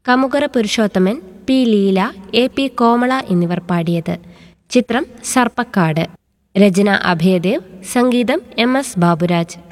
Kamukara Purushothaman, P Leela, A P കോമള എന്നിവർ പാടിയത്. ചിത്രം സർപ്പക്കാട്. രചന അഭയദേവ്, സംഗീതം എം എസ് ബാബുരാജ്.